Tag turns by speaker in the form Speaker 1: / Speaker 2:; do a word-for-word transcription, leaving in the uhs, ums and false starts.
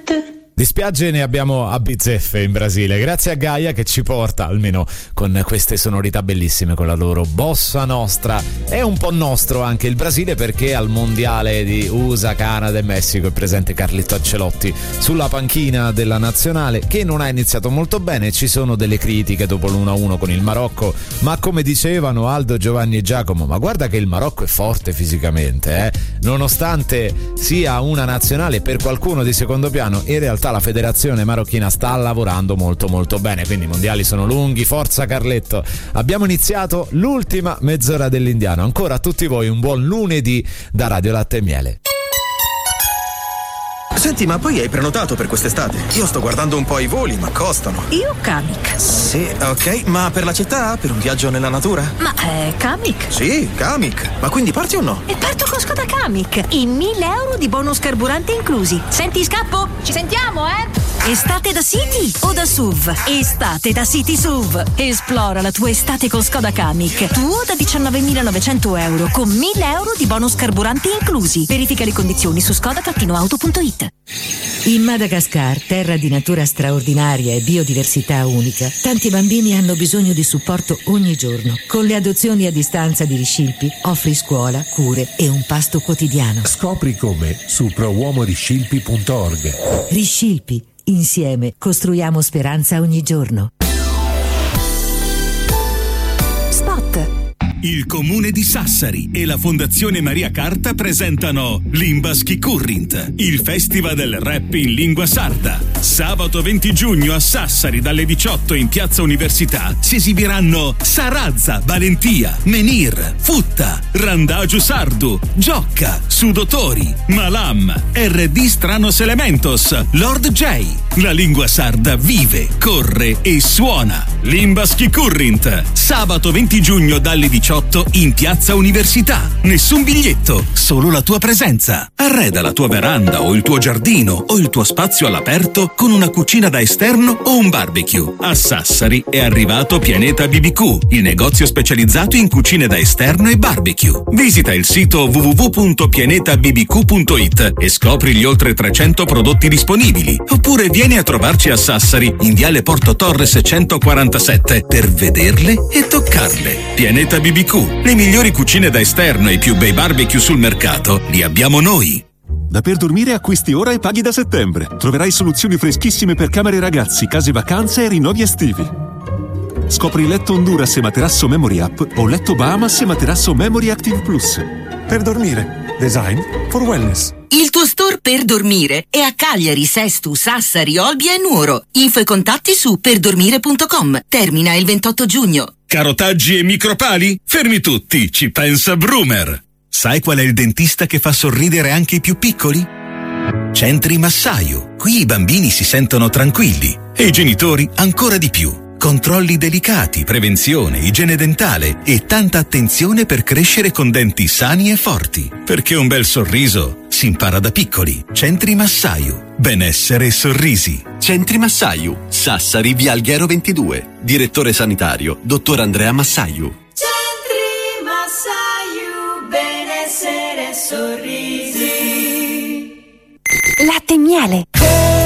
Speaker 1: it.
Speaker 2: Di spiagge ne abbiamo a bizzeffe in Brasile, grazie a Gaia che ci porta almeno con queste sonorità bellissime, con la loro bossa nostra. È un po' nostro anche il Brasile, perché al mondiale di U S A, Canada e Messico è presente Carletto Ancelotti sulla panchina della nazionale, che non ha iniziato molto bene. Ci sono delle critiche dopo l'uno a uno con il Marocco, ma come dicevano Aldo, Giovanni e Giacomo, ma guarda che il Marocco è forte fisicamente, eh? Nonostante sia una nazionale per qualcuno di secondo piano, in realtà la federazione marocchina sta lavorando molto molto bene, quindi i mondiali sono lunghi. Forza Carletto. Abbiamo iniziato l'ultima mezz'ora dell'Indiano. Ancora a tutti voi un buon lunedì da Radio Latte e Miele.
Speaker 3: Senti, ma poi hai prenotato per quest'estate? Io sto guardando un po' i voli, ma costano.
Speaker 4: Io Kamiq.
Speaker 3: Sì, ok, ma per la città? Per un viaggio nella natura?
Speaker 4: Ma è Kamiq?
Speaker 3: Sì, Kamiq. Ma quindi parti o no?
Speaker 4: E parto con Skoda Kamiq. I mille euro di bonus carburante inclusi. Senti, scappo? Ci sentiamo, eh? Estate da City o da S U V? Estate da City S U V. Esplora la tua estate con Skoda Kamiq. Tuo da diciannovemilanovecento euro con mille euro di bonus carburante inclusi. Verifica le condizioni su skoda auto punto it.
Speaker 5: In Madagascar, terra di natura straordinaria e biodiversità unica, tanti bambini hanno bisogno di supporto ogni giorno. Con le adozioni a distanza di Riscilpi offri scuola, cure e un pasto quotidiano.
Speaker 6: Scopri come su pro uomo riscilpi punto org.
Speaker 5: Riscilpi, insieme costruiamo speranza ogni giorno.
Speaker 4: Spot.
Speaker 7: Il Comune di Sassari e la Fondazione Maria Carta presentano Limbaschi Current, il festival del rap in lingua sarda. Sabato venti giugno a Sassari dalle diciotto in Piazza Università si esibiranno Sarazza, Valentia, Menir, Futta, Randagio Sardu, Giocca, Sudotori, Malam, R D Stranos Elementos, Lord J. La lingua sarda vive, corre e suona. Limbaschi Current, sabato venti giugno dalle diciotto in Piazza Università. Nessun biglietto, solo la tua presenza. Arreda la tua veranda o il tuo giardino o il tuo spazio all'aperto con una cucina da esterno o un barbecue. A Sassari è arrivato Pianeta B B Q, il negozio specializzato in cucine da esterno e barbecue. Visita il sito w w w punto pianeta b b q punto it e scopri gli oltre trecento prodotti disponibili. Oppure vieni a trovarci a Sassari in Viale Porto Torres centoquarantasette per vederle e toccarle. Pianeta B B Q, le migliori cucine da esterno e i più bei barbecue sul mercato li abbiamo noi.
Speaker 8: Da Per Dormire acquisti ora e paghi da settembre. Troverai soluzioni freschissime per camere ragazzi, case vacanze e rinnovi estivi. Scopri letto Honduras e materasso Memory Up o letto Bahamas e materasso Memory Active Plus. Per Dormire. Design for wellness.
Speaker 9: Il tuo store Per Dormire è a Cagliari, Sestu, Sassari, Olbia e Nuoro. Info e contatti su perdormire punto com. Termina il ventotto giugno.
Speaker 7: Carotaggi e micropali? Fermi tutti, ci pensa Brumer. Sai qual è il dentista che fa sorridere anche i più piccoli? Centri Massaio. Qui i bambini si sentono tranquilli e i genitori ancora di più. Controlli delicati, prevenzione, igiene dentale e tanta attenzione per crescere con denti sani e forti. Perché un bel sorriso si impara da piccoli. Centri Massaio. Benessere e sorrisi.
Speaker 10: Centri Massaio. Sassari, Via Alghero ventidue. Direttore sanitario, dottor Andrea Massaio.
Speaker 11: Centri Massaio. Benessere e sorrisi.
Speaker 4: Latte e Miele.